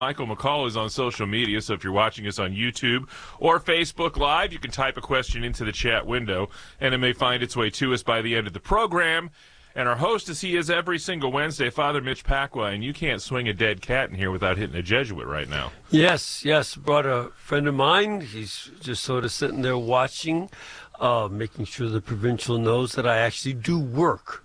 Michael McCall is on social media, so if you're watching us on YouTube or Facebook Live, you can type a question into the chat window, and it may find its way to us by the end of the program. And our host, as he is every single Wednesday, Father Mitch Pacwa, and you can't swing a dead cat in here without hitting a Jesuit right now. Yes. Brought a friend of mine. He's just sort of sitting there watching, making sure the provincial knows that I actually do work.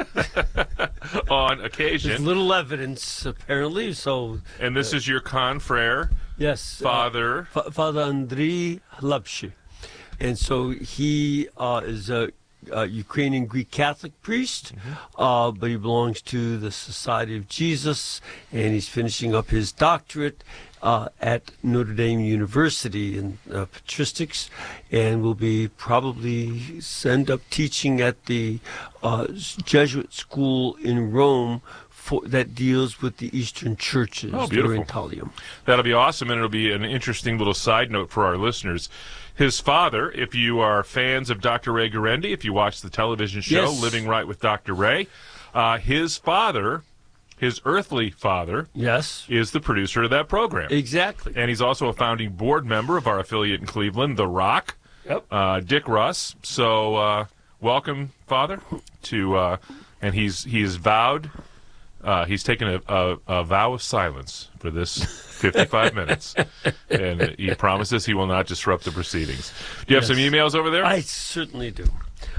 On occasion. There's little evidence, apparently. So. And this is your confrere? Yes. Father? Father Andriy Hlapshy. And so he is a Ukrainian Greek Catholic priest, but he belongs to the Society of Jesus, and he's finishing up his doctorate at Notre Dame University in patristics, and will be probably end up teaching at the Jesuit school in Rome that deals with the Eastern churches. Oh, beautiful. Orientalium. That'll be awesome, and it'll be an interesting little side note for our listeners. His father, if you are fans of Dr. Ray Guarendi, if you watch the television show Yes. Living Right with Dr. Ray, his father, his earthly father, Yes. is the producer of that program. Exactly. And he's also a founding board member of our affiliate in Cleveland, The Rock, Dick Russ. So welcome, Father, to and he's vowed. He's taken a vow of silence for this 55 minutes, and he promises he will not disrupt the proceedings. Do you have some emails over there? I certainly do.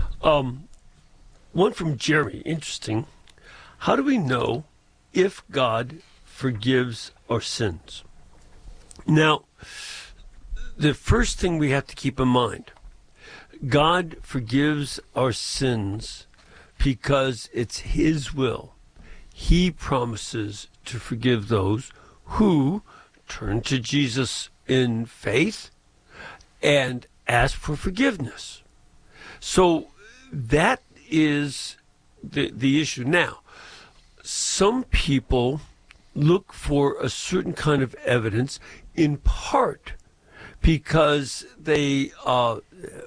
One from Jeremy. Interesting. How do we know if God forgives our sins? Now, the first thing we have to keep in mind, God forgives our sins because it's His will. He promises to forgive those who turn to Jesus in faith and ask for forgiveness. So that is the issue. Now, some people look for a certain kind of evidence, in part because they are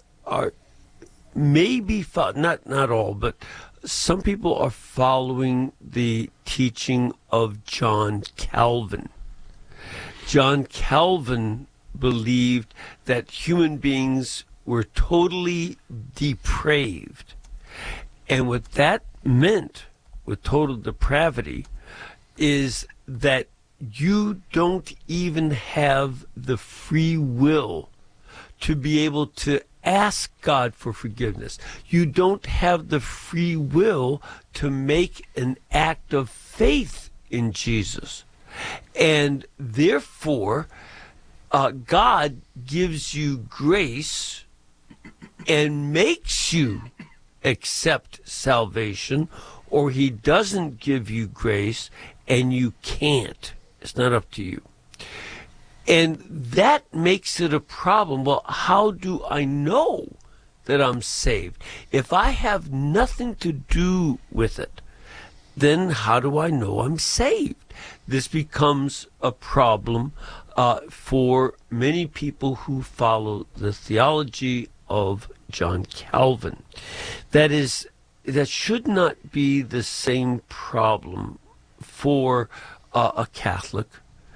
maybe not all, but some people are following the teaching of John Calvin. John Calvin believed that human beings were totally depraved. And what that meant with total depravity is that you don't even have the free will to be able to ask God for forgiveness. You don't have the free will to make an act of faith in Jesus. And therefore, God gives you grace and makes you accept salvation, or He doesn't give you grace and you can't. It's not up to you. And that makes it a problem. Well, how do I know that I'm saved? If I have nothing to do with it, then how do I know I'm saved? This becomes a problem for many people who follow the theology of John Calvin. That should not be the same problem for a Catholic.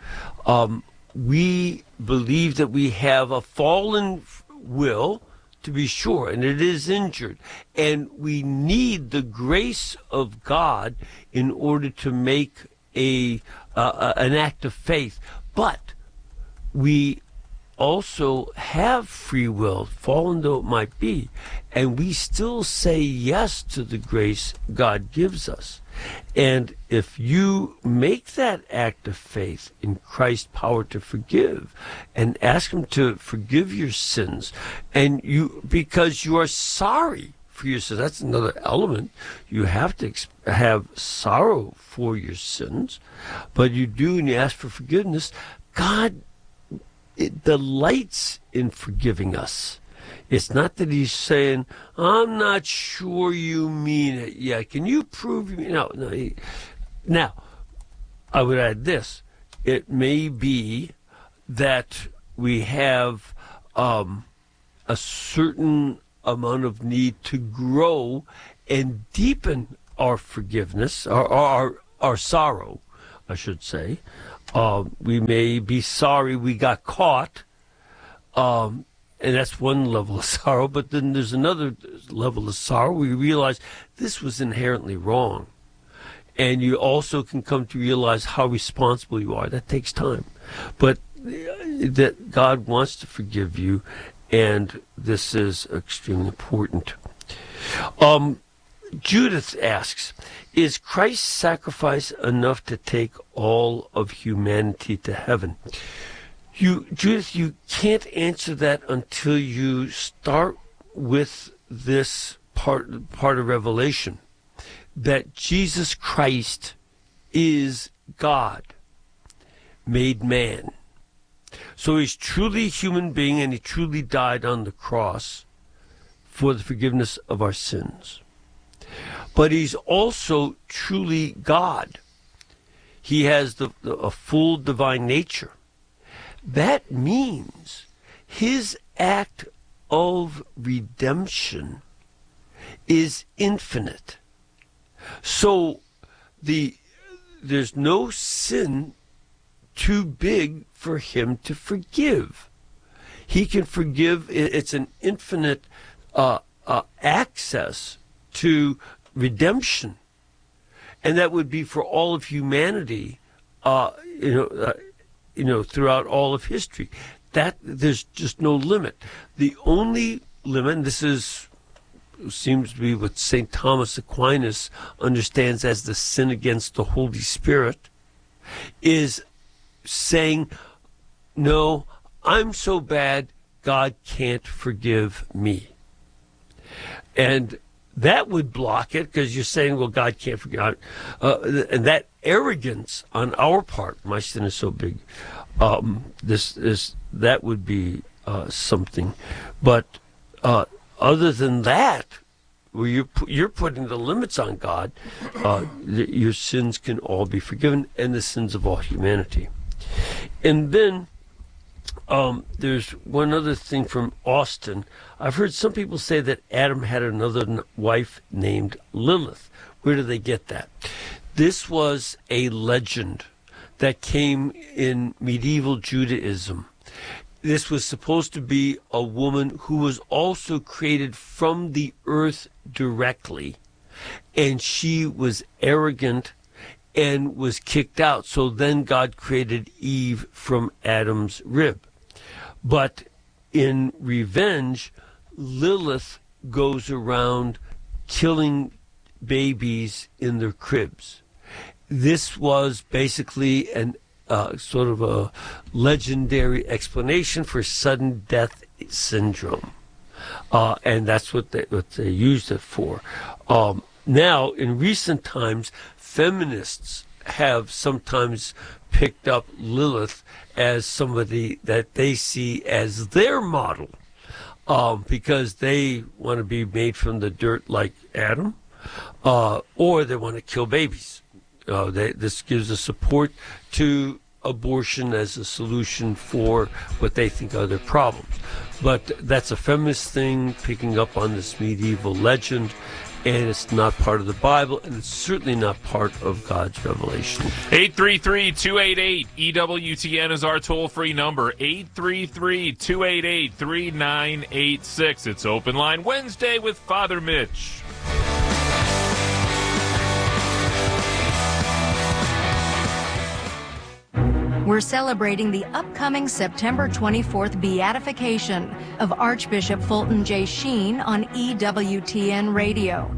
We believe that we have a fallen will, to be sure, and it is injured. And we need the grace of God in order to make an act of faith. But we also have free will, fallen though it might be, and we still say yes to the grace God gives us. And if you make that act of faith in Christ's power to forgive and ask Him to forgive your sins, and because you are sorry for your sins, that's another element. You have to have sorrow for your sins, but you do, and you ask for forgiveness. God delights in forgiving us. It's not that He's saying, I'm not sure you mean it yet. Can you prove you mean it? No. Now, I would add this. It may be that we have a certain amount of need to grow and deepen our forgiveness, our sorrow, I should say, We may be sorry we got caught, and that's one level of sorrow. But then there's another level of sorrow. We realize this was inherently wrong. And you also can come to realize how responsible you are. That takes time. But that God wants to forgive you, and this is extremely important. Judith asks, is Christ's sacrifice enough to take all of humanity to heaven? Judith, you can't answer that until you start with this part of Revelation, that Jesus Christ is God, made man. So he's truly a human being, and he truly died on the cross for the forgiveness of our sins. But he's also truly God. He has a full divine nature. That means his act of redemption is infinite. So there's no sin too big for him to forgive. He can forgive. It's an infinite access to redemption, and that would be for all of humanity. Throughout all of history, that there's just no limit. The only limit, and this seems to be what St. Thomas Aquinas understands as the sin against the Holy Spirit, is saying, no, I'm so bad, God can't forgive me. And that would block it, because you're saying, well, God can't forgive. And that arrogance on our part, my sin is so big, that would be something. But other than that, where you're putting the limits on God, your sins can all be forgiven, and the sins of all humanity. And then there's one other thing from Austin. I've heard some people say that Adam had another wife named Lilith. Where do they get that? This was a legend that came in medieval Judaism. This was supposed to be a woman who was also created from the earth directly, and she was arrogant and was kicked out. So then God created Eve from Adam's rib. But in revenge, Lilith goes around killing babies in their cribs. This was basically an sort of a legendary explanation for sudden death syndrome, and that's what they used it for. Now, in recent times, feminists have sometimes picked up Lilith as somebody that they see as their model, because they want to be made from the dirt like Adam, or they want to kill babies. This gives a support to abortion as a solution for what they think are their problems. But that's a feminist thing, picking up on this medieval legend, and it's not part of the Bible, and it's certainly not part of God's revelation. 833-288-EWTN is our toll-free number, 833-288-3986. It's Open Line Wednesday with Father Mitch. We're celebrating the upcoming September 24th beatification of Archbishop Fulton J. Sheen on EWTN Radio.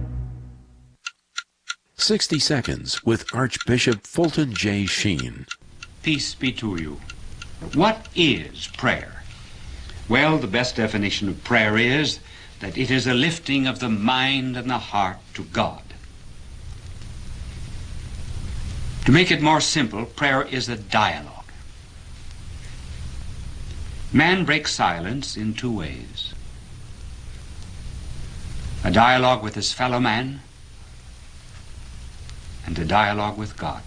60 Seconds with Archbishop Fulton J. Sheen. Peace be to you. What is prayer? Well, the best definition of prayer is that it is a lifting of the mind and the heart to God. To make it more simple, prayer is a dialogue. Man breaks silence in two ways. A dialogue with his fellow man, and a dialogue with God.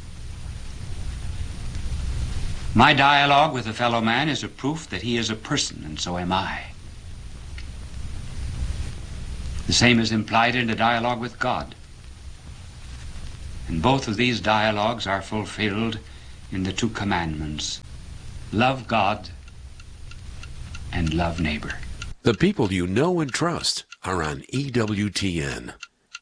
My dialogue with a fellow man is a proof that he is a person, and so am I. The same is implied in a dialogue with God. And both of these dialogues are fulfilled in the two commandments, love God and love neighbor. The people you know and trust are on EWTN.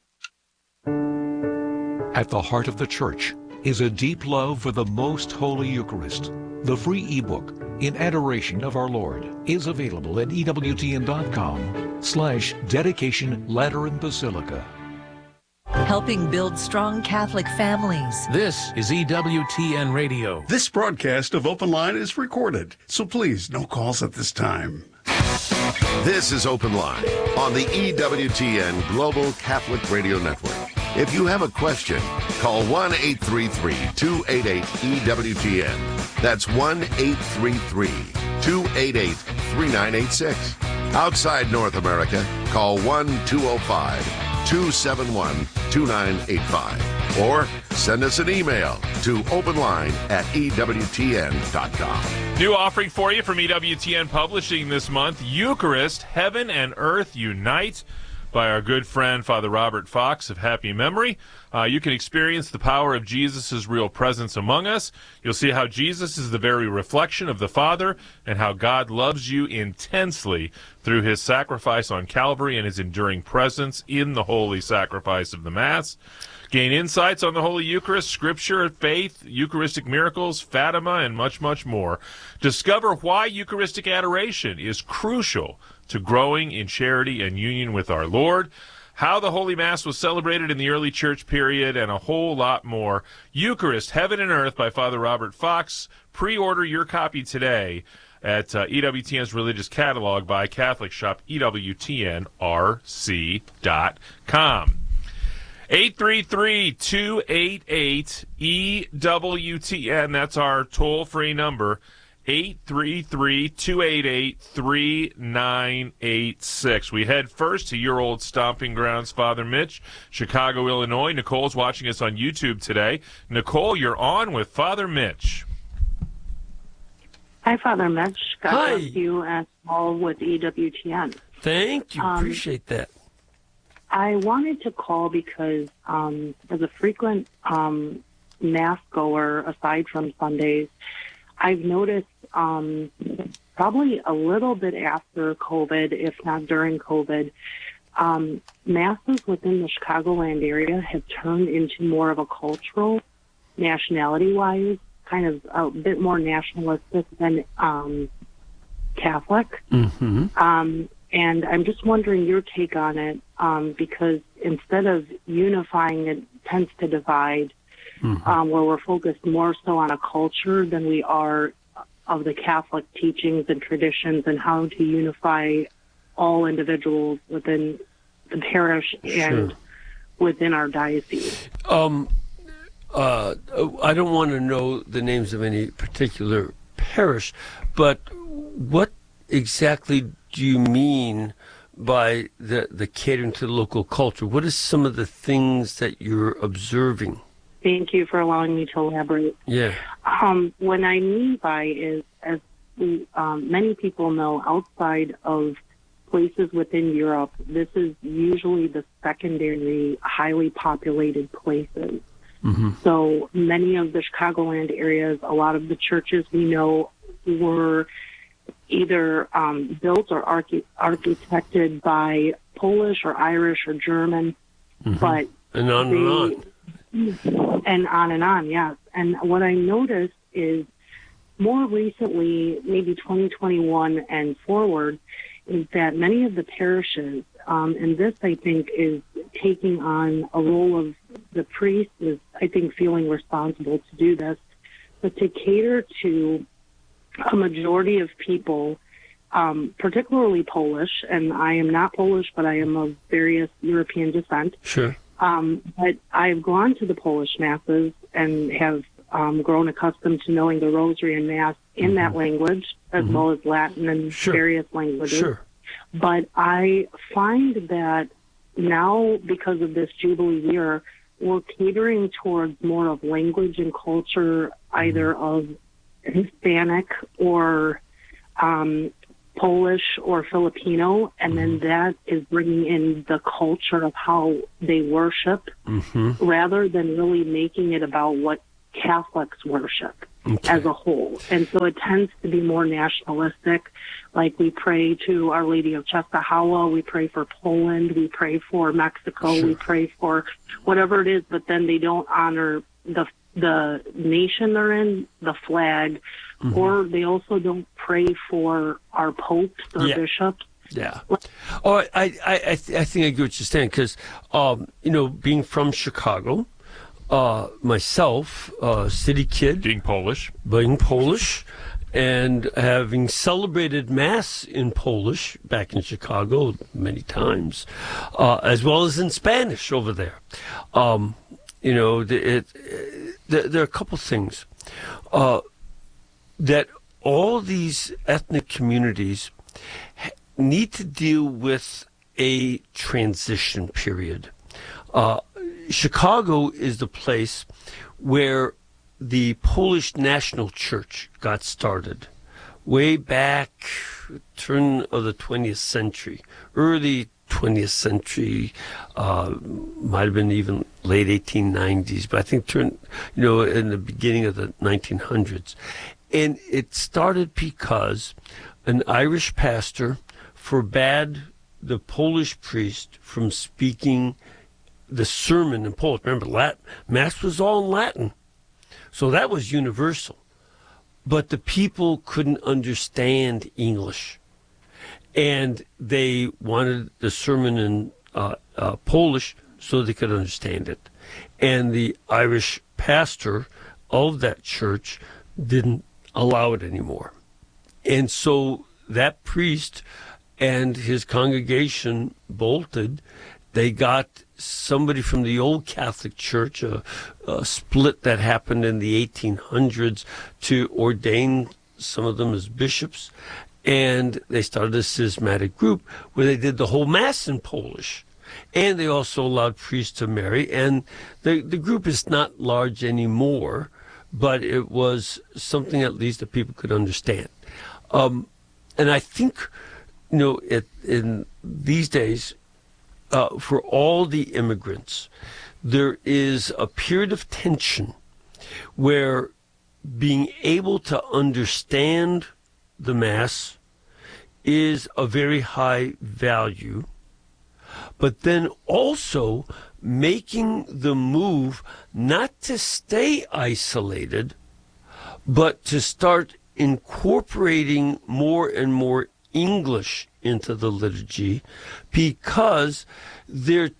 At the heart of the church is a deep love for the most holy Eucharist. The free ebook, In Adoration of Our Lord, is available at EWTN.com/dedication Lateran Basilica. Helping build strong Catholic families. This is EWTN Radio. This broadcast of Open Line is recorded, so please, no calls at this time. This is Open Line on the EWTN Global Catholic Radio Network. If you have a question, call 1-833-288-EWTN. That's 1-833-288-3986. Outside North America, call 1-205-271-2985. Or send us an email to openline@EWTN.com. New offering for you from EWTN Publishing this month, Eucharist, Heaven and Earth Unite, by our good friend Father Robert Fox of happy memory. You can experience the power of Jesus' real presence among us. You'll see how Jesus is the very reflection of the Father and how God loves you intensely through his sacrifice on Calvary and his enduring presence in the holy sacrifice of the Mass. Gain insights on the Holy Eucharist, Scripture, faith, Eucharistic miracles, Fatima, and much, much more. Discover why Eucharistic adoration is crucial to growing in charity and union with our Lord, how the Holy Mass was celebrated in the early church period, and a whole lot more. Eucharist, Heaven and Earth by Father Robert Fox. Pre-order your copy today at EWTN's Religious Catalog by Catholic Shop, EWTNRC.com. 833-288-EWTN. That's our toll-free number. 833-288-3986. We head first to your old stomping grounds, Father Mitch, Chicago, Illinois. Nicole's watching us on YouTube today. Nicole, you're on with Father Mitch. Hi, Father Mitch. God Hi. bless you and all with EWTN. Thank you. Appreciate that. I wanted to call because as a frequent Mass goer, aside from Sundays, I've noticed probably a little bit after COVID, if not during COVID, Masses within the Chicagoland area have turned into more of a cultural, nationality-wise, kind of a bit more nationalistic than Catholic. Mm-hmm. And I'm just wondering your take on it, because instead of unifying, it tends to divide, where we're focused more so on a culture than we are of the Catholic teachings and traditions and how to unify all individuals within the parish and within our diocese. I don't want to know the names of any particular parish, but what exactly do you mean by the catering to the local culture? What are some of the things that you're observing? Thank you for allowing me to elaborate. Yeah. What I mean by is, as many people know, outside of places within Europe, this is usually the secondary, highly populated places. Mm-hmm. So many of the Chicagoland areas, a lot of the churches we know were either built or architected by Polish or Irish or German, but and on and on. And on and on, yes. And what I noticed is more recently, maybe 2021 and forward, is that many of the parishes, and this I think is taking on a role of the priest is, I think, feeling responsible to do this, but to cater to a majority of people, particularly Polish, and I am not Polish, but I am of various European descent. Sure. But I've gone to the Polish Masses and have grown accustomed to knowing the Rosary and Mass in that language, as well as Latin and various languages. Sure. But I find that now, because of this Jubilee year, we're catering towards more of language and culture, either of Hispanic or Polish or Filipino, and then that is bringing in the culture of how they worship, rather than really making it about what Catholics worship. as a whole. And so it tends to be more nationalistic. Like we pray to Our Lady of Czestochowa, we pray for Poland, we pray for Mexico, we pray for whatever it is, but then they don't honor the nation they're in, the flag, or they also don't pray for our popes or bishops. Yeah. Oh, I think I get what you're saying, because, being from Chicago, myself, city kid. Being Polish, and having celebrated Mass in Polish back in Chicago many times, as well as in Spanish over there. There are a couple things that all these ethnic communities need to deal with a transition period. Chicago is the place where the Polish National Church got started way back turn of the 20th century, early 20th century, might have been even late 1890s, but I think in the beginning of the 1900s. And it started because an Irish pastor forbade the Polish priest from speaking the sermon in Polish. Remember, Mass was all in Latin, so that was universal. But the people couldn't understand English, and they wanted the sermon in Polish so they could understand it. And the Irish pastor of that church didn't allow it anymore. And so that priest and his congregation bolted. They got somebody from the old Catholic Church, a split that happened in the 1800s, to ordain some of them as bishops. And they started a schismatic group where they did the whole Mass in Polish. And they also allowed priests to marry. And the group is not large anymore, but it was something at least that people could understand. And I think, in these days, for all the immigrants, there is a period of tension where being able to understand the Mass is a very high value, but then also making the move not to stay isolated, but to start incorporating more and more English into the liturgy, because their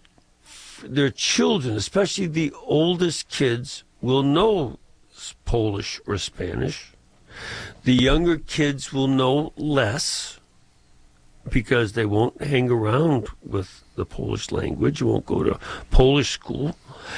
children, especially the oldest kids, will know Polish or Spanish. The younger kids will know less because they won't hang around with the Polish language, won't go to Polish school.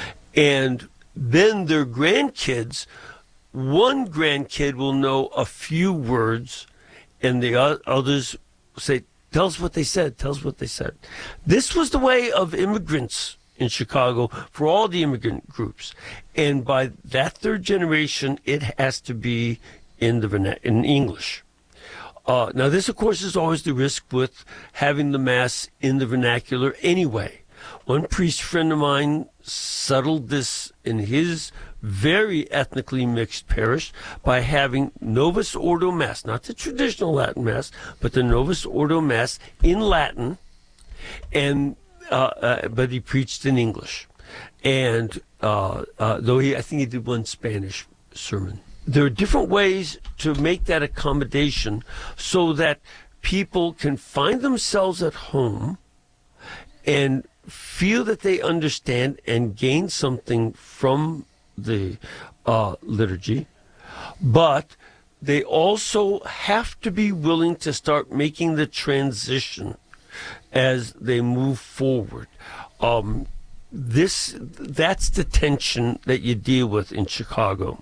And then their grandkids, one grandkid will know a few words, and the others say, tell us what they said, tell us what they said. This was the way of immigrants in Chicago for all the immigrant groups. And by that third generation, it has to be in English. Now, this, of course, is always the risk with having the Mass in the vernacular anyway. One priest friend of mine settled this in his very ethnically mixed parish by having Novus Ordo Mass, not the traditional Latin Mass, but the Novus Ordo Mass in Latin, and but he preached in English. And though I think he did one Spanish sermon. There are different ways to make that accommodation so that people can find themselves at home and feel that they understand and gain something from the liturgy, but they also have to be willing to start making the transition as they move forward. That's the tension that you deal with in Chicago.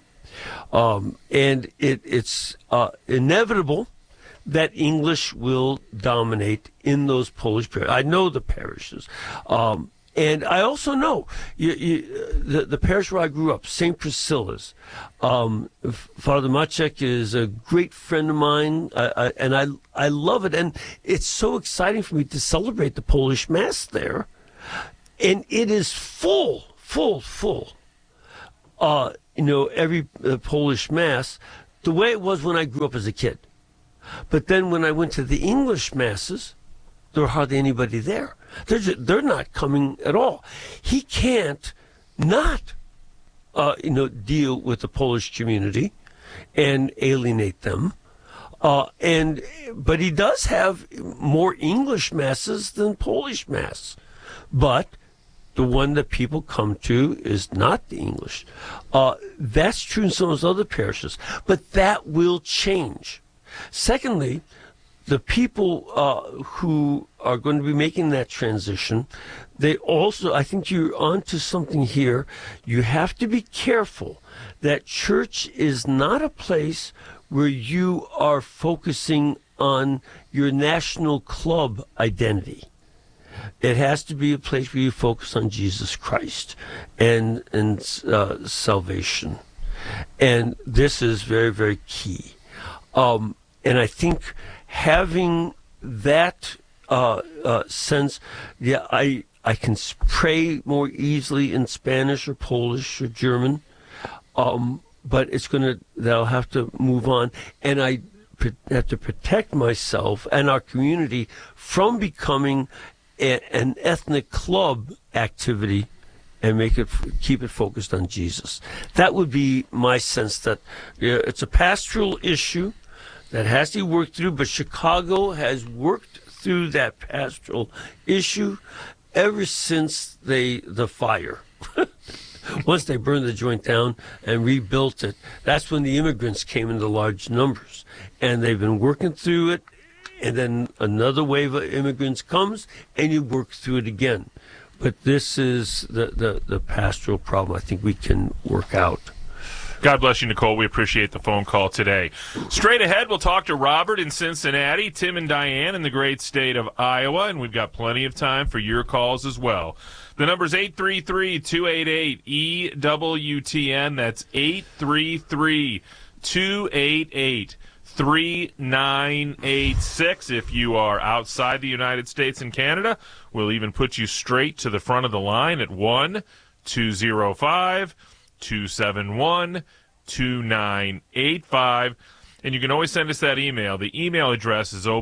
And it's inevitable that English will dominate in those Polish parishes. I know the parishes. And I also know the parish where I grew up, St. Priscilla's. Father Maciek is a great friend of mine, and I love it. And it's so exciting for me to celebrate the Polish Mass there. And it is full. every Polish Mass the way it was when I grew up as a kid. But then when I went to the English Masses, there were hardly anybody there. They're not coming at all. He can't not, deal with the Polish community and alienate them. But he does have more English Masses than Polish Mass. But the one that people come to is not the English. That's true in some of those other parishes. But that will change. Secondly, the people who are going to be making that transition, they also, I think you're onto something here. You have to be careful that church is not a place where you are focusing on your national club identity. It has to be a place where you focus on Jesus Christ and salvation. And this is very, very key. And I think having that sense, I can pray more easily in Spanish or Polish or German, but that'll have to move on. And I have to protect myself and our community from becoming an ethnic club activity and keep it focused on Jesus. That would be my sense, that it's a pastoral issue that has to be worked through, but Chicago has worked through that pastoral issue ever since the fire. Once they burned the joint down and rebuilt it, that's when the immigrants came into large numbers. And they've been working through it, and then another wave of immigrants comes, and you work through it again. But this is the pastoral problem I think we can work out. God bless you, Nicole. We appreciate the phone call today. Straight ahead, we'll talk to Robert in Cincinnati, Tim and Diane in the great state of Iowa, and we've got plenty of time for your calls as well. The number's 833-288-EWTN. That's 833-288-3986. If you are outside the United States and Canada, we'll even put you straight to the front of the line at 1-205-271-2985. And you can always send us that email. The email address is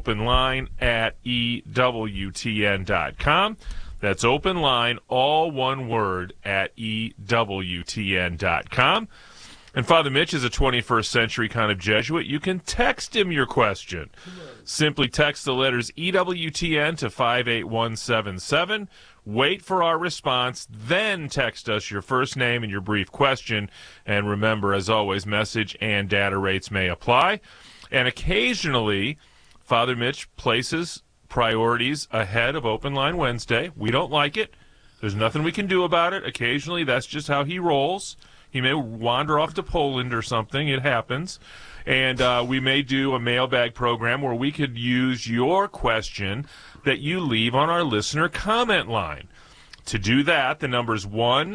openline@EWTN.com. That's openline, all one word, at EWTN.com. And Father Mitch is a 21st century kind of Jesuit. You can text him your question. Simply text the letters EWTN to 58177. Wait for our response, then text us your first name and your brief question. And remember, as always, message and data rates may apply. And occasionally, Father Mitch places priorities ahead of Open Line Wednesday. We don't like it. There's nothing we can do about it. Occasionally, that's just how he rolls. He may wander off to Poland or something. It happens. And we may do a mailbag program where we could use your question that you leave on our listener comment line. To do that, the number is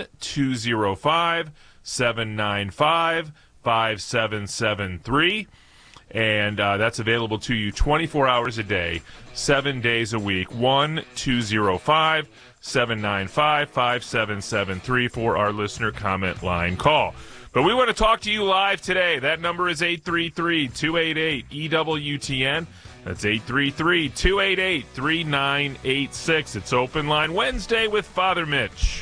1-205-795-5773. And that's available to you 24 hours a day, 7 days a week. 1-205-795-5773 for our listener comment line call. But we want to talk to you live today. That number is 833-288-EWTN. That's 833-288-3986. It's Open Line Wednesday with Father Mitch.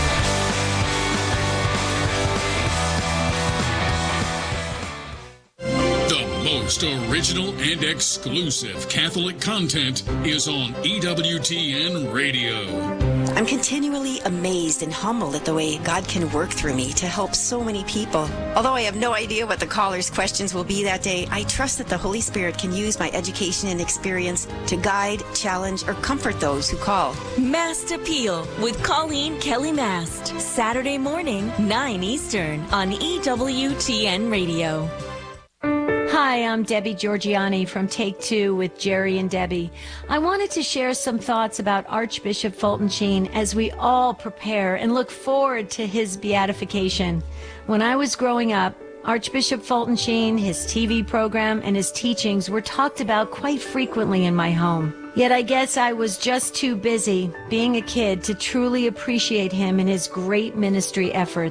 Most original and exclusive Catholic content is on EWTN Radio. I'm continually amazed and humbled at the way God can work through me to help so many people. Although I have no idea what the callers' questions will be that day, I trust that the Holy Spirit can use my education and experience to guide, challenge, or comfort those who call. Mast Appeal with Colleen Kelly Mast. Saturday morning, 9 Eastern on EWTN Radio. Hi, I'm Debbie Georgiani from Take Two with Jerry and Debbie. I wanted to share some thoughts about Archbishop Fulton Sheen as we all prepare and look forward to his beatification. When I was growing up, Archbishop Fulton Sheen, his TV program, and his teachings were talked about quite frequently in my home. Yet I guess I was just too busy being a kid to truly appreciate him and his great ministry efforts.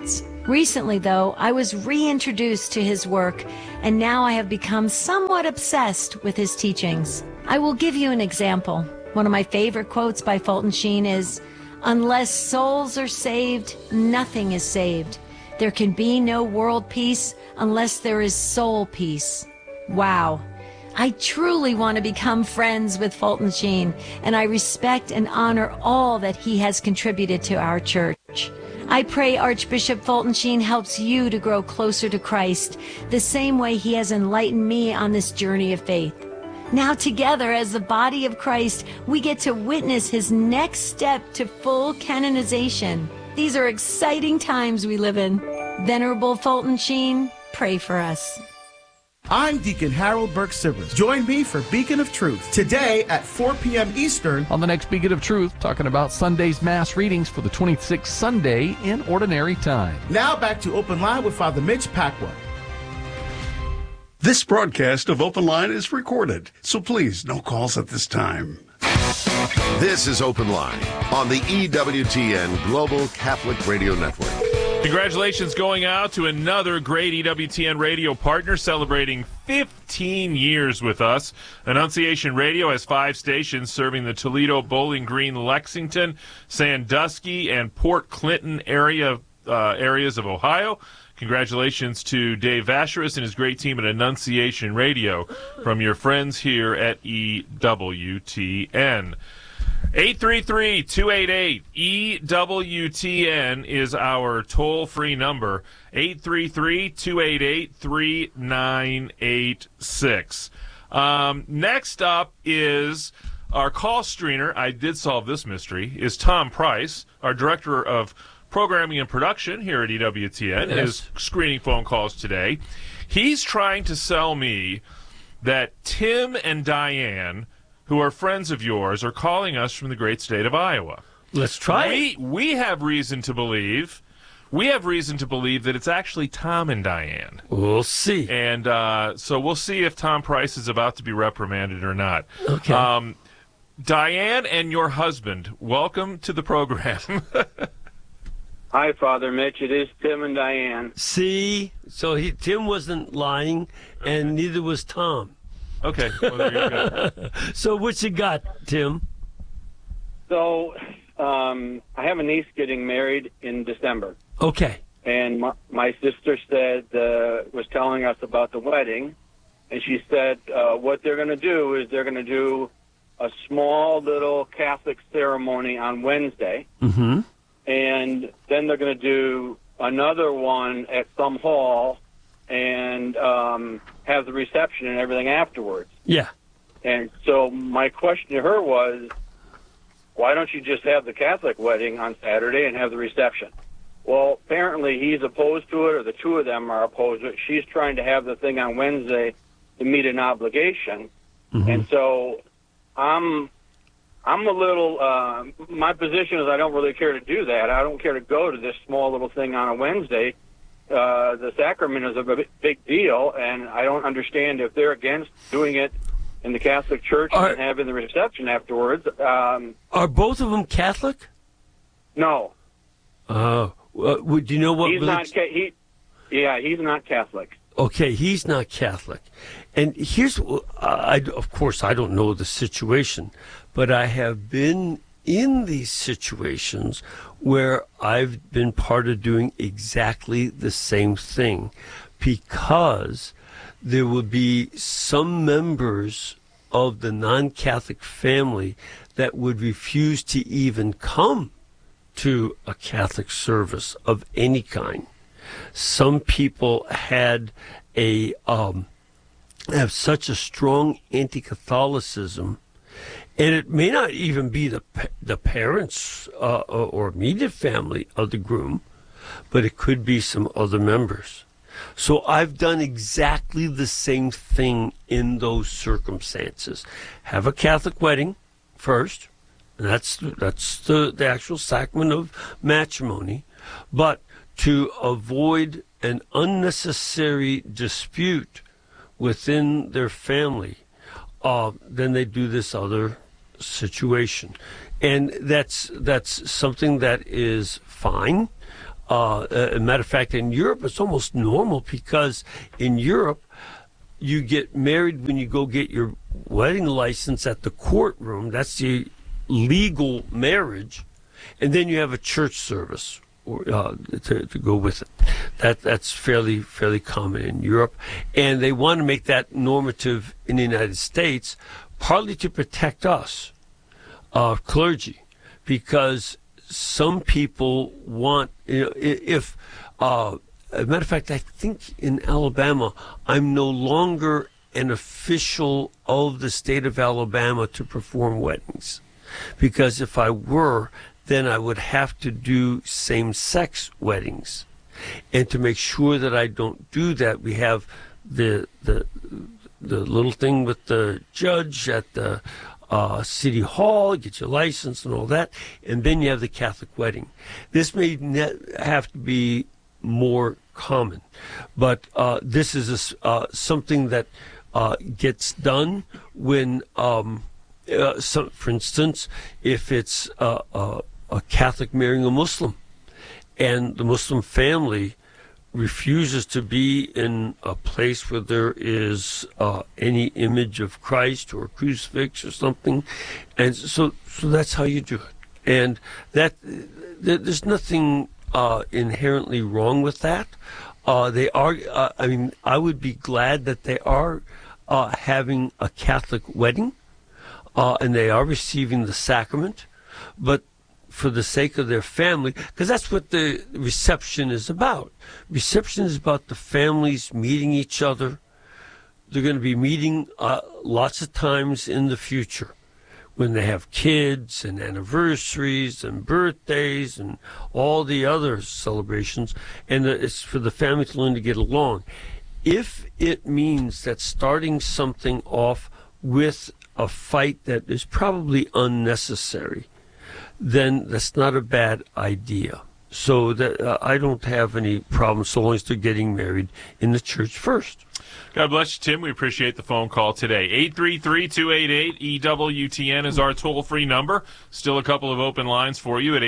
Recently, though, I was reintroduced to his work, and now I have become somewhat obsessed with his teachings. I will give you an example. One of my favorite quotes by Fulton Sheen is, "Unless souls are saved, nothing is saved. There can be no world peace unless there is soul peace." Wow. I truly want to become friends with Fulton Sheen, and I respect and honor all that he has contributed to our church. I pray Archbishop Fulton Sheen helps you to grow closer to Christ, the same way he has enlightened me on this journey of faith. Now together as the body of Christ, we get to witness his next step to full canonization. These are exciting times we live in. Venerable Fulton Sheen, pray for us. I'm Deacon Harold Burke-Sivers. Join me for Beacon of Truth today at 4 p.m. Eastern. On the next Beacon of Truth, talking about Sunday's Mass readings for the 26th Sunday in Ordinary Time. Now back to Open Line with Father Mitch Pacwa. This broadcast of Open Line is recorded, so please, no calls at this time. This is Open Line on the EWTN Global Catholic Radio Network. Congratulations going out to another great EWTN radio partner celebrating 15 years with us. Annunciation Radio has 5 stations serving the Toledo, Bowling Green, Lexington, Sandusky, and Port Clinton areas of Ohio. Congratulations to Dave Vacherus and his great team at Annunciation Radio from your friends here at EWTN. 833-288-EWTN is our toll-free number, 833-288-3986. Next up is our call screener. I did solve this mystery, is Tom Price, our director of programming and production here at EWTN, is screening phone calls today. He's trying to sell me that Tim and Diane, who are friends of yours, are calling us from the great state of Iowa. Let's try it. We have reason to believe that it's actually Tom and Diane. We'll see. And so we'll see if Tom Price is about to be reprimanded or not. Okay. Diane and your husband, welcome to the program. Hi, Father Mitch. It is Tim and Diane. See? So Tim wasn't lying, and neither was Tom. Okay. Well, there you go. So what you got, Tim? So I have a niece getting married in December. Okay. And my sister was telling us about the wedding, and she said what they're going to do is they're going to do a small little Catholic ceremony on Wednesday. Mm-hmm. And then they're going to do another one at some hall and have the reception and everything afterwards. Yeah. And so my question to her was, why don't you just have the Catholic wedding on Saturday and have the reception? Well, apparently he's opposed to it, or the two of them are opposed to it. She's trying to have the thing on Wednesday to meet an obligation. Mm-hmm. And so I'm a little, my position is I don't really care to do that. I don't care to go to this small little thing on a Wednesday. The sacrament is a big deal, and I don't understand if they're against doing it in the Catholic Church and having the reception afterwards. Are both of them Catholic? No. Do you know what? He's not. He's not Catholic. Okay, he's not Catholic. And here's, of course, I don't know the situation, but I have been in these situations where I've been part of doing exactly the same thing, because there would be some members of the non-Catholic family that would refuse to even come to a Catholic service of any kind. Some people have such a strong anti-Catholicism, and it may not even be the parents or immediate family of the groom, but it could be some other members. So I've done exactly the same thing in those circumstances. Have a Catholic wedding first, and that's the actual sacrament of matrimony, but to avoid an unnecessary dispute within their family, then they do this other situation. And that's something that is fine. a matter of fact, in Europe, it's almost normal because in Europe, you get married when you go get your wedding license at the courtroom. That's the legal marriage. And then you have a church service to go with it. That's fairly common in Europe. And they want to make that normative in the United States, partly to protect us, clergy, because some people want, if, as a matter of fact, I think in Alabama, I'm no longer an official of the state of Alabama to perform weddings. Because if I were, then I would have to do same-sex weddings. And to make sure that I don't do that, we have the little thing with the judge at the City Hall, get your license and all that, and then you have the Catholic wedding. This may have to be more common, but this is something that gets done when, for instance, if it's a Catholic marrying a Muslim, and the Muslim family refuses to be in a place where there is any image of Christ or a crucifix or something, and so that's how you do it. And there's nothing inherently wrong with that. They are. I would be glad that they are having a Catholic wedding, and they are receiving the sacrament, but for the sake of their family, because that's what the reception is about. Reception is about the families meeting each other. They're going to be meeting lots of times in the future when they have kids and anniversaries and birthdays and all the other celebrations, and it's for the family to learn to get along. If it means that starting something off with a fight that is probably unnecessary, then that's not a bad idea. So that I don't have any problem so long as they're getting married in the church first. God bless you, Tim. We appreciate the phone call today. 833-288-EWTN is our toll-free number. Still a couple of open lines for you at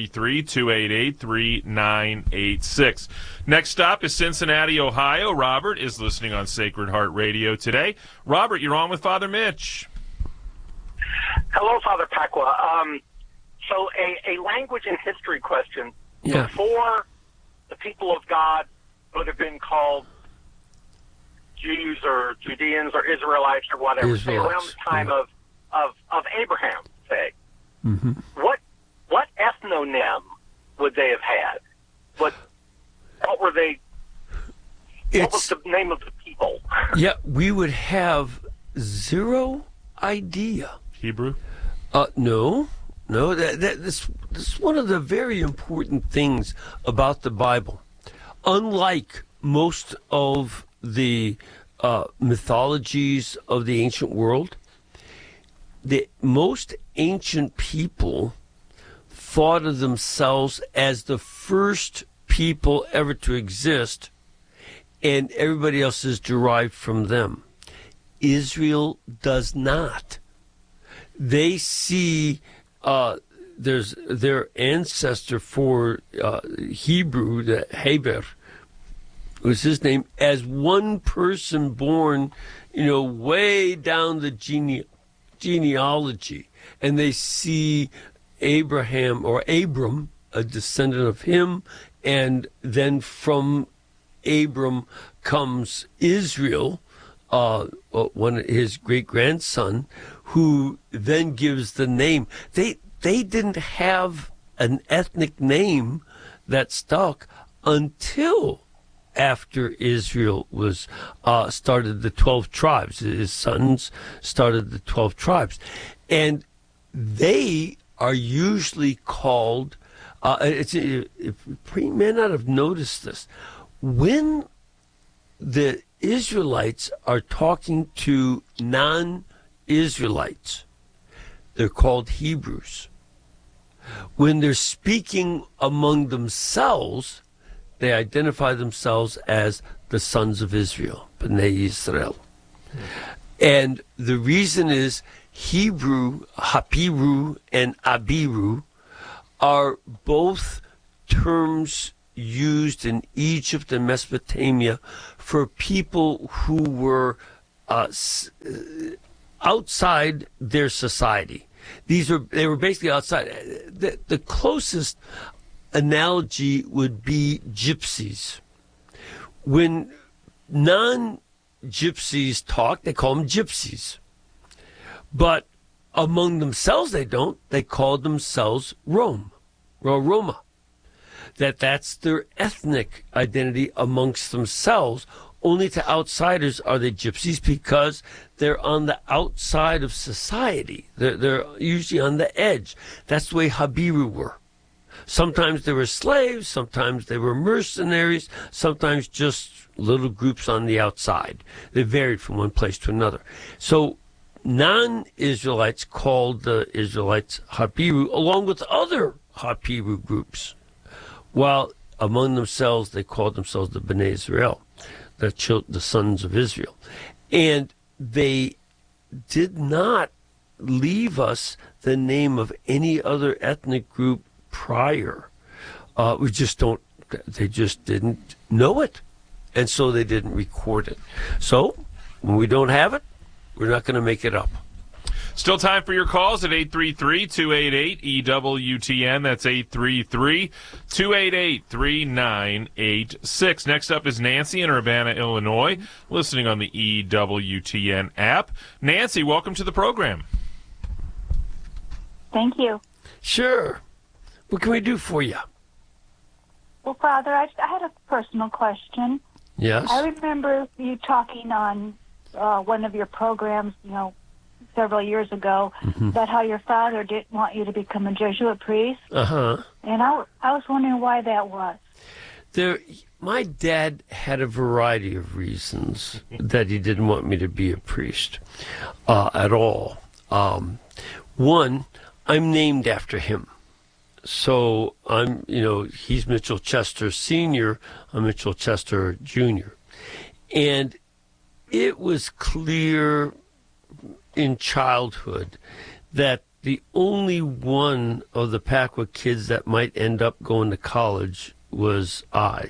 833-288-3986. Next stop is Cincinnati, Ohio. Robert is listening on Sacred Heart Radio today. Robert, you're on with Father Mitch. Hello, Father Pacwa. So a language and history question. Yeah. Before the people of God would have been called Jews or Judeans or Israelites or whatever, say around the time of Abraham, say. Mm-hmm. What ethnonym would they have had? What were they? What was the name of the people? Yeah, we would have zero idea. Hebrew? No. That's one of the very important things about the Bible. Unlike most of the mythologies of the ancient world, the most ancient people thought of themselves as the first people ever to exist, and everybody else is derived from them. Israel does not. They see there's their ancestor for Hebrew, the Heber, was his name, as one person born, way down the genealogy. And they see Abraham or Abram, a descendant of him, and then from Abram comes Israel, his great-grandson, who then gives the name. They didn't have an ethnic name that stuck until after Israel was started the 12 tribes. His sons started the 12 tribes. And they are usually called, you may not have noticed this, when the Israelites are talking to non-Israelites, they're called Hebrews. When they're speaking among themselves, they identify themselves as the sons of Israel, Bnei Yisrael. And the reason is Hebrew, Hapiru and Abiru, are both terms used in Egypt and Mesopotamia for people who were outside their society. They were basically outside. The closest analogy would be gypsies. When non-gypsies talk, they call them gypsies. But among themselves, they don't. They call themselves Roma. That's their ethnic identity amongst themselves. Only to outsiders are they gypsies because they're on the outside of society. They're usually on the edge. That's the way Habiru were. Sometimes they were slaves, sometimes they were mercenaries, sometimes just little groups on the outside. They varied from one place to another. So non-Israelites called the Israelites Habiru along with other Habiru groups, while among themselves they called themselves the Bnei Israel, the sons of Israel. And they did not leave us the name of any other ethnic group prior. They just didn't know it. And so they didn't record it. So when we don't have it, we're not going to make it up. Still time for your calls at 833-288-EWTN. That's 833-288-3986. Next up is Nancy in Urbana, Illinois, listening on the EWTN app. Nancy, welcome to the program. Thank you. Sure. What can we do for you? Well, Father, I had a personal question. Yes. I remember you talking on one of your programs, several years ago, about how your father didn't want you to become a Jesuit priest. Uh-huh. And I was wondering why that was. My dad had a variety of reasons that he didn't want me to be a priest at all. One, I'm named after him. So he's Mitchell Chester Sr., I'm Mitchell Chester Jr. And it was clear in childhood that the only one of the Packwood kids that might end up going to college was I.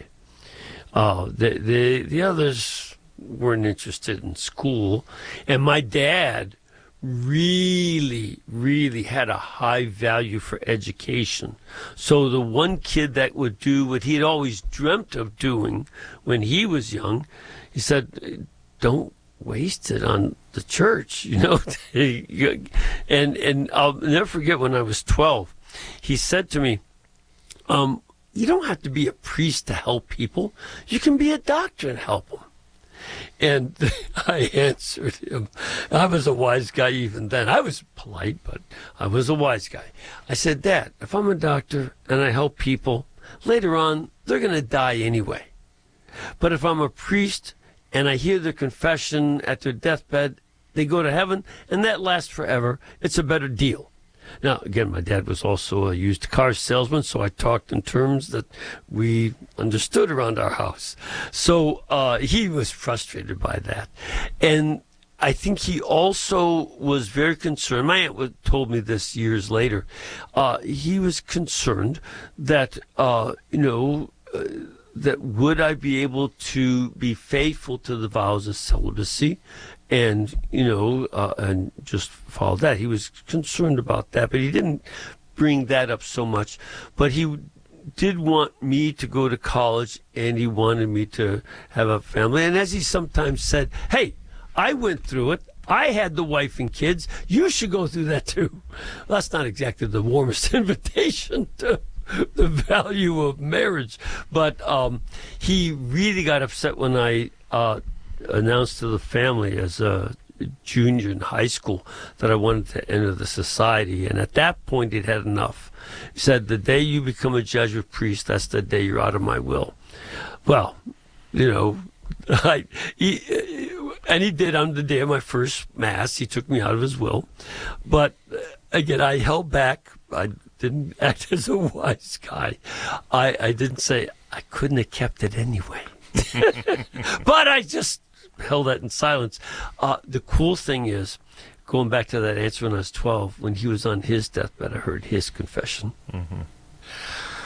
The others weren't interested in school. And my dad really, really had a high value for education. So the one kid that would do what he'd always dreamt of doing when he was young, he said, don't waste it on the church, And I'll never forget when I was 12, he said to me, you don't have to be a priest to help people. You can be a doctor and help them. And I answered him. I was a wise guy even then. I was polite, but I was a wise guy. I said, Dad, if I'm a doctor and I help people, later on, they're going to die anyway. But if I'm a priest and I hear their confession at their deathbed, they go to heaven, and that lasts forever. It's a better deal. Now, again, my dad was also a used car salesman, so I talked in terms that we understood around our house. So he was frustrated by that. And I think he also was very concerned. My aunt told me this years later. He was concerned that, that would I be able to be faithful to the vows of celibacy and, and just follow that. He was concerned about that, but he didn't bring that up so much. But he did want me to go to college, and he wanted me to have a family. And as he sometimes said, hey, I went through it. I had the wife and kids. You should go through that too. Well, that's not exactly the warmest invitation to the value of marriage. But he really got upset when I announced to the family as a junior in high school that I wanted to enter the society. And at that point, he'd had enough. He said, the day you become a Jesuit priest, that's the day you're out of my will. Well, and he did on the day of my first Mass. He took me out of his will. But again, I held back. I didn't act as a wise guy. I didn't say I couldn't have kept it anyway. But I just held that in silence. The cool thing is, going back to that answer when I was 12, when he was on his deathbed, I heard his confession. Mm-hmm.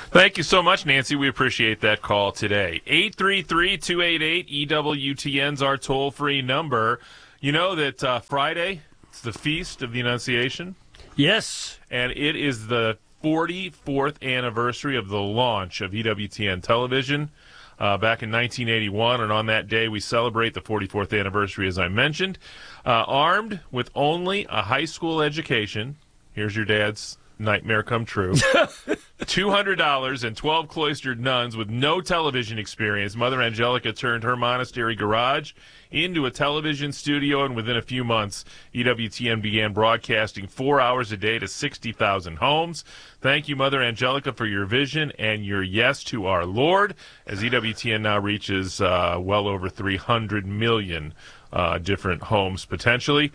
Thank you so much, Nancy. We appreciate that call today. 833-288-EWTN's our toll-free number. You know that Friday, it's the Feast of the Annunciation? Yes. And it is the 44th anniversary of the launch of EWTN Television back in 1981. And on that day, we celebrate the 44th anniversary, as I mentioned. Armed with only a high school education, here's your dad's nightmare come true, $200 and 12 cloistered nuns with no television experience, Mother Angelica turned her monastery garage into a television studio, and within a few months, EWTN began broadcasting 4 hours a day to 60,000 homes. Thank you, Mother Angelica, for your vision and your yes to our Lord, as EWTN now reaches well over 300 million different homes, potentially.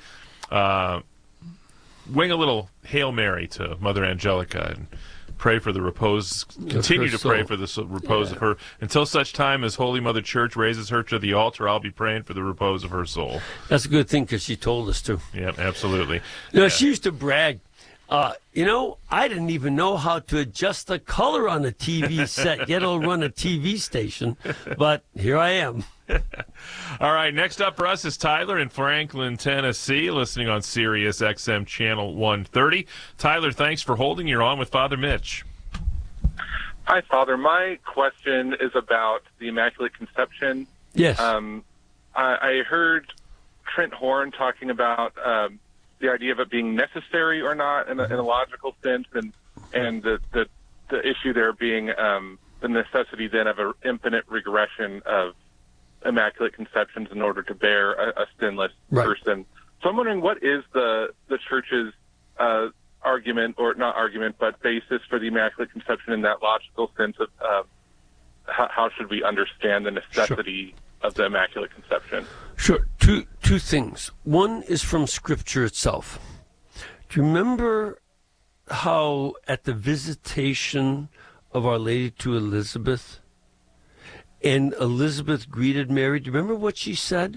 Wing a little Hail Mary to Mother Angelica and pray for the repose, continue to pray for the repose of her. Until such time as Holy Mother Church raises her to the altar, I'll be praying for the repose of her soul. That's a good thing because she told us to. Yeah, absolutely. She used to brag. I didn't even know how to adjust the color on a TV set, yet I'll run a TV station, but here I am. All right, next up for us is Tyler in Franklin, Tennessee, listening on Sirius XM Channel 130. Tyler, thanks for holding. You're on with Father Mitch. Hi, Father. My question is about the Immaculate Conception. Yes. I heard Trent Horn talking about the idea of it being necessary or not in a logical sense, and the issue there being the necessity then of an infinite regression of Immaculate Conceptions in order to bear a sinless person. So I'm wondering, what is the Church's argument, or not argument, but basis for the Immaculate Conception in that logical sense of how should we understand the necessity of the Immaculate Conception? Sure. Two things. One is from Scripture itself. Do you remember how at the visitation of Our Lady to Elizabeth, and Elizabeth greeted Mary? Do you remember what she said?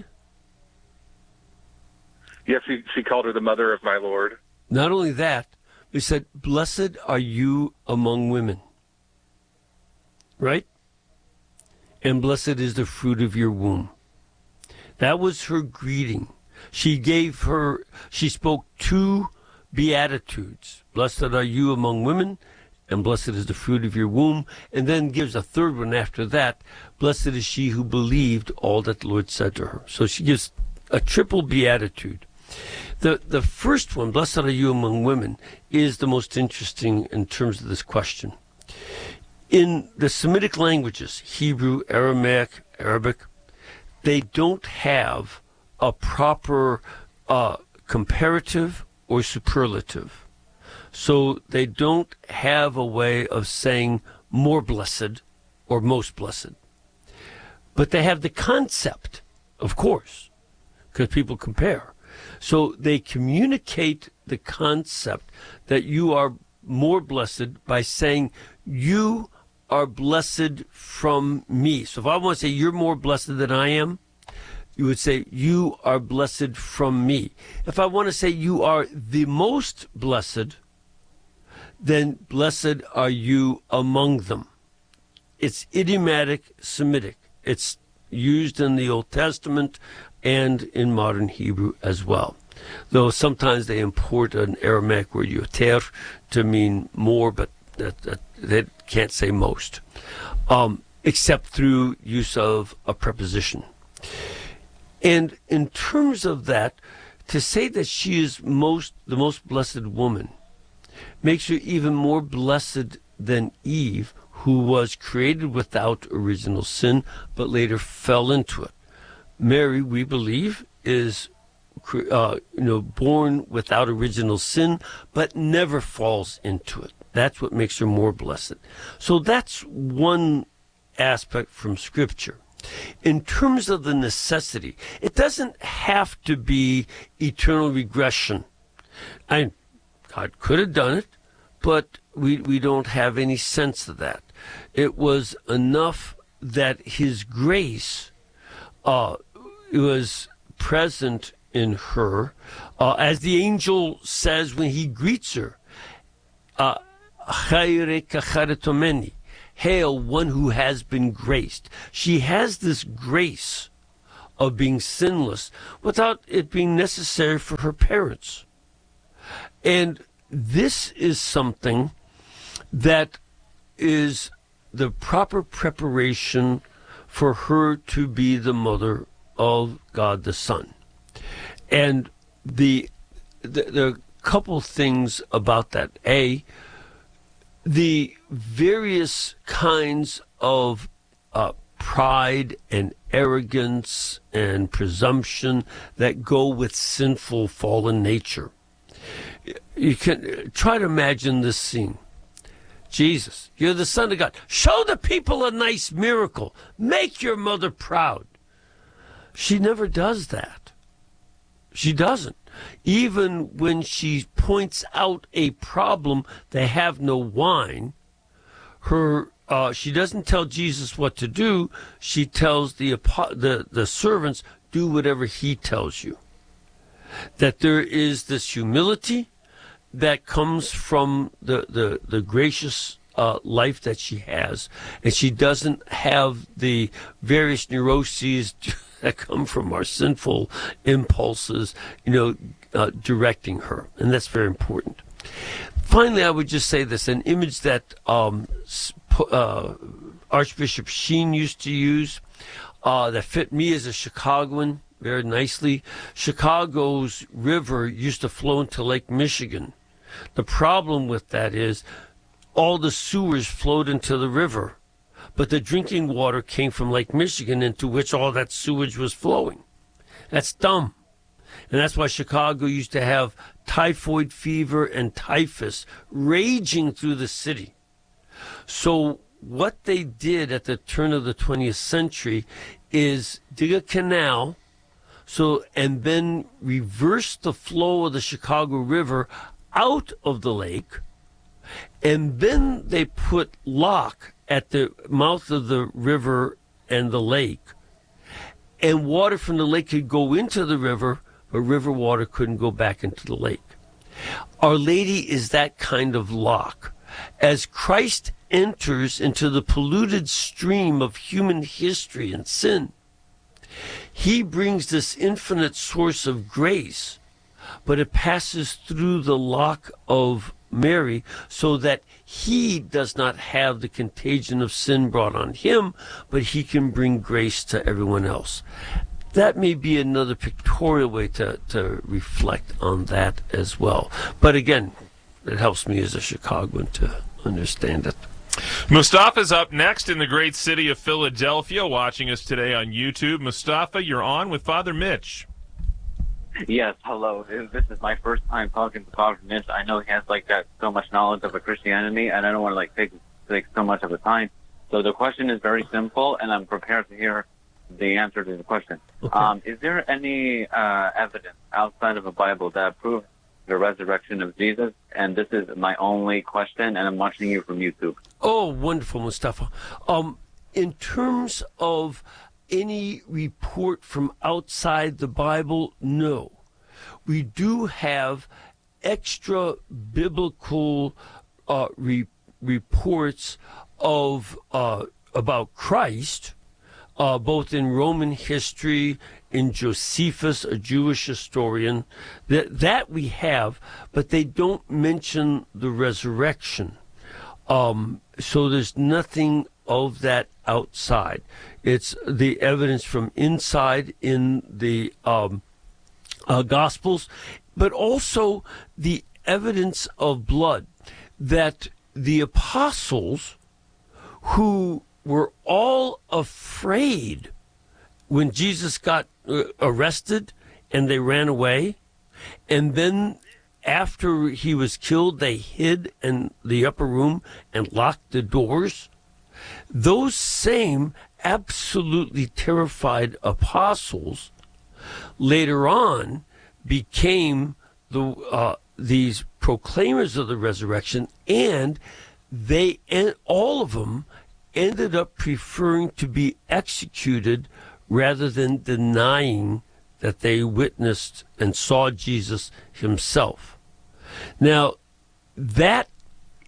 Yes, she called her the mother of my Lord. Not only that, he said, "Blessed are you among women." Right? And blessed is the fruit of your womb. That was her greeting. She spoke two beatitudes. Blessed are you among women, and blessed is the fruit of your womb. And then gives a third one after that. Blessed is she who believed all that the Lord said to her. So she gives a triple beatitude. The first one, blessed are you among women, is the most interesting in terms of this question. In the Semitic languages, Hebrew, Aramaic, Arabic, they don't have a proper comparative or superlative. So they don't have a way of saying more blessed or most blessed. But they have the concept, of course, because people compare. So they communicate the concept that you are more blessed by saying you are blessed from me. So if I want to say you're more blessed than I am, you would say you are blessed from me. If I want to say you are the most blessed, then blessed are you among them. It's idiomatic Semitic. It's used in the Old Testament and in modern Hebrew as well. Though sometimes they import an Aramaic word yoter to mean more, but they can't say most, except through use of a preposition. And in terms of that, to say that she is the most blessed woman makes her even more blessed than Eve, who was created without original sin, but later fell into it. Mary, we believe, is born without original sin, but never falls into it. That's what makes her more blessed. So that's one aspect from Scripture. In terms of the necessity, it doesn't have to be eternal regression. God could have done it, but we don't have any sense of that. It was enough that His grace was present in her, as the angel says when he greets her, Hail, one who has been graced. She has this grace of being sinless without it being necessary for her parents. And this is something that is the proper preparation for her to be the mother of God the Son. And the couple things about that. A, the various kinds of pride and arrogance and presumption that go with sinful fallen nature. You can try to imagine this scene. Jesus, you're the Son of God. Show the people a nice miracle. Make your mother proud. She never does that. She doesn't. Even when she points out a problem, they have no wine. She doesn't tell Jesus what to do. She tells the servants, do whatever he tells you. That there is this humility that comes from the gracious life that she has, and she doesn't have the various neuroses that come from our sinful impulses, directing her, and that's very important. Finally, I would just say this: an image that Archbishop Sheen used to use that fit me as a Chicagoan very nicely. Chicago's river used to flow into Lake Michigan. The problem with that is all the sewers flowed into the river, but the drinking water came from Lake Michigan, into which all that sewage was flowing. That's dumb. And that's why Chicago used to have typhoid fever and typhus raging through the city. So what they did at the turn of the 20th century is dig a canal and then reverse the flow of the Chicago River out of the lake, and then they put lock at the mouth of the river and the lake, and water from the lake could go into the river, but river water couldn't go back into the lake. Our Lady is that kind of lock. As Christ enters into the polluted stream of human history and sin, he brings this infinite source of grace, but it passes through the lock of Mary so that he does not have the contagion of sin brought on him, but he can bring grace to everyone else. That may be another pictorial way to reflect on that as well. But again, it helps me as a Chicagoan to understand it. Mustafa's up next in the great city of Philadelphia, watching us today on YouTube. Mustafa, you're on with Father Mitch. Yes, hello. This is my first time talking to Father Mitch. I know he has so much knowledge of Christianity, and I don't want to take so much of the time. So the question is very simple, and I'm prepared to hear the answer to the question. Okay. Is there any evidence outside of the Bible that proves the resurrection of Jesus? And this is my only question, and I'm watching you from YouTube. Oh, wonderful, Mustafa. In terms of any report from outside the Bible, no. We do have extra biblical reports of about Christ, both in Roman history, in Josephus, a Jewish historian, that we have, but they don't mention the resurrection. So there's nothing of that outside. It's the evidence from inside in the Gospels, but also the evidence of blood, that the apostles, who were all afraid when Jesus got arrested and they ran away, and then after he was killed, they hid in the upper room and locked the doors. Those same absolutely terrified apostles later on became these proclaimers of the resurrection, and all of them ended up preferring to be executed rather than denying that they witnessed and saw Jesus himself. Now, that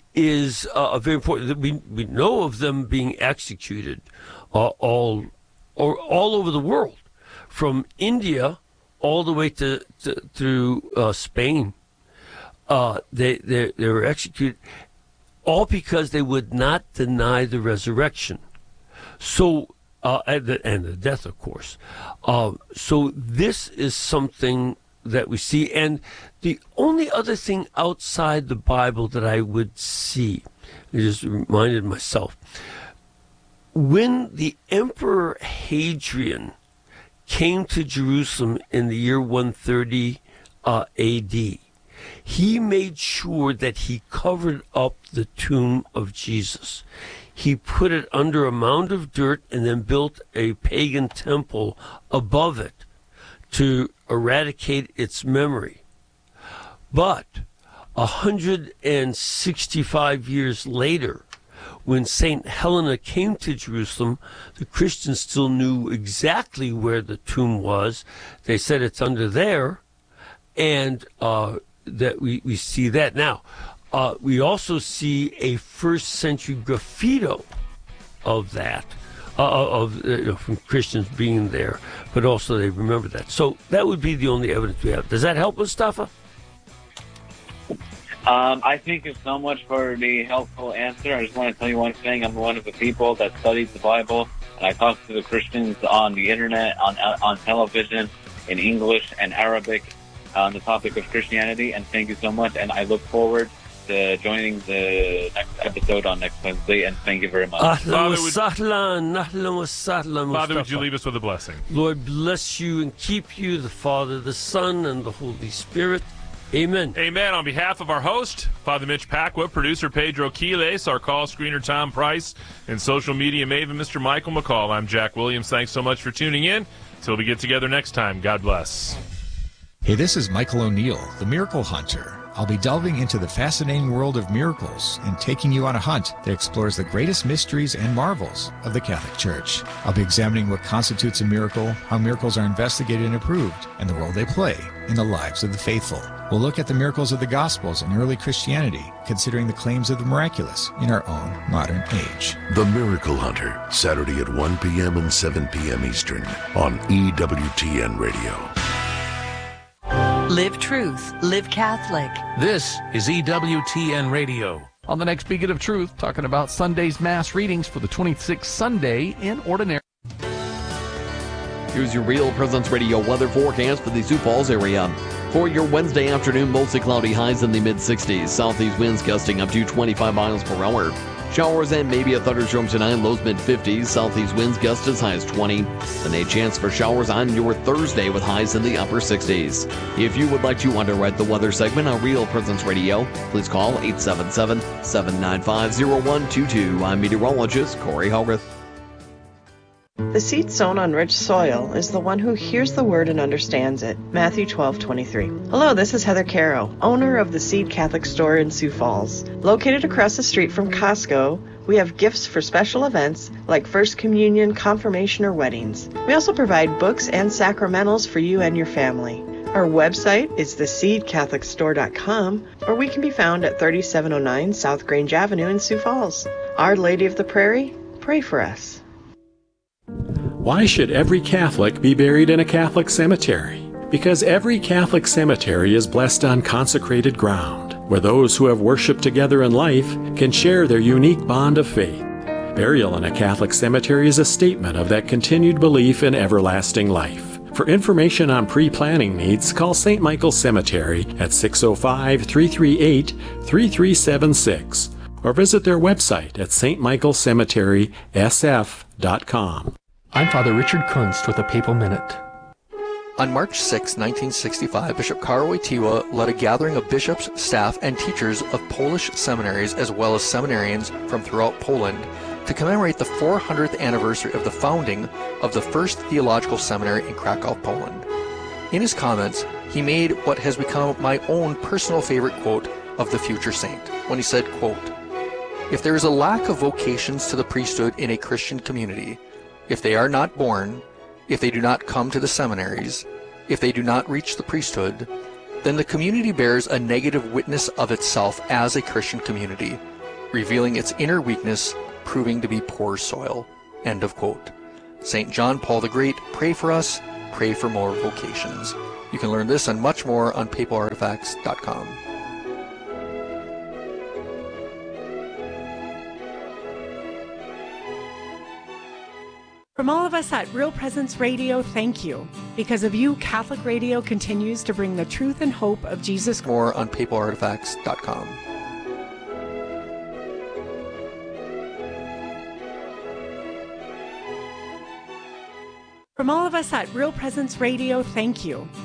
is very important. We know of them being executed all over the world, from India all the way through Spain. They were executed, all because they would not deny the resurrection. So, and the death, of course. So this is something that we see. And the only other thing outside the Bible that I would see, I just reminded myself, when the Emperor Hadrian came to Jerusalem in the year 130 AD, he made sure that he covered up the tomb of Jesus. He put it under a mound of dirt and then built a pagan temple above it to eradicate its memory. But 165 years later, when St. Helena came to Jerusalem, the Christians still knew exactly where the tomb was. They said it's under there, and that we see that. Now, we also see a first century graffito of that, from Christians being there, but also they remember that. So that would be the only evidence we have. Does that help, Mustafa? I thank you so much for the helpful answer. I just want to tell you one thing. I'm one of the people that studies the Bible, and I talk to the Christians on the internet, on television, in English and Arabic, on the topic of Christianity. And thank you so much. And I look forward to joining the next episode on next Wednesday. And thank you very much. Father, would you leave us with a blessing? Lord bless you and keep you, the Father, the Son, and the Holy Spirit. Amen. Amen. On behalf of our host, Father Mitch Pacwa, producer Pedro Quiles, our call screener Tom Price, and social media maven Mr. Michael McCall, I'm Jack Williams. Thanks so much for tuning in. Till we get together next time, God bless. Hey, this is Michael O'Neill, the Miracle Hunter. I'll be delving into the fascinating world of miracles and taking you on a hunt that explores the greatest mysteries and marvels of the Catholic Church. I'll be examining what constitutes a miracle, how miracles are investigated and approved, and the role they play in the lives of the faithful. We'll look at the miracles of the Gospels and early Christianity, considering the claims of the miraculous in our own modern age. The Miracle Hunter, Saturday at 1 p.m. and 7 p.m. Eastern on EWTN Radio. Live Truth, Live Catholic. This is EWTN Radio. On the next Beacon of Truth, talking about Sunday's Mass readings for the 26th Sunday in Ordinary. Here's your Real Presence Radio weather forecast for the Sioux Falls area. For your Wednesday afternoon, mostly cloudy, highs in the mid-60s. Southeast winds gusting up to 25 miles per hour. Showers and maybe a thunderstorm tonight, lows mid-50s. Southeast winds gust as high as 20. And a chance for showers on your Thursday with highs in the upper 60s. If you would like to underwrite the weather segment on Real Presence Radio, please call 877-795-0122. I'm meteorologist Corey Hogarth. The seed sown on rich soil is the one who hears the word and understands it. Matthew 12:23. Hello, this is Heather Caro, owner of the Seed Catholic Store in Sioux Falls. Located across the street from Costco, we have gifts for special events like First Communion, Confirmation, or weddings. We also provide books and sacramentals for you and your family. Our website is theseedcatholicstore.com, or we can be found at 3709 South Grange Avenue in Sioux Falls. Our Lady of the Prairie, pray for us. Why should every Catholic be buried in a Catholic cemetery? Because every Catholic cemetery is blessed on consecrated ground, where those who have worshiped together in life can share their unique bond of faith. Burial in a Catholic cemetery is a statement of that continued belief in everlasting life. For information on pre-planning needs, call St. Michael's Cemetery at 605-338-3376 or visit their website at stmichaelcemeterysf.com. I'm Father Richard Kunst with a Papal Minute. On March 6, 1965, Bishop Karol Wojtyła led a gathering of bishops, staff, and teachers of Polish seminaries as well as seminarians from throughout Poland to commemorate the 400th anniversary of the founding of the first theological seminary in Krakow, Poland. In his comments, he made what has become my own personal favorite quote of the future saint, when he said, quote, "If there is a lack of vocations to the priesthood in a Christian community, if they are not born, if they do not come to the seminaries, if they do not reach the priesthood, then the community bears a negative witness of itself as a Christian community, revealing its inner weakness, proving to be poor soil. End of quote. St. John Paul the Great, pray for us, pray for more vocations. You can learn this and much more on papalartifacts.com. From all of us at Real Presence Radio, thank you. Because of you, Catholic Radio continues to bring the truth and hope of Jesus. More on papalartifacts.com. From all of us at Real Presence Radio, thank you.